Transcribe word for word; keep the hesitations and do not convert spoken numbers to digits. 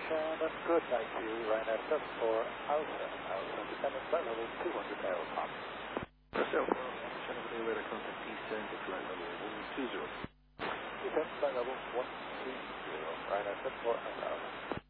Shannon, good night to you. Ryanair seven four Alpha, Alpha, descending flight level two hundred aeroplan. seven four Alpha, Shannon, good day, radar contact descend to flight level one two zero. Descend flight level one two zero, Ryanair seven four Alpha, Alpha.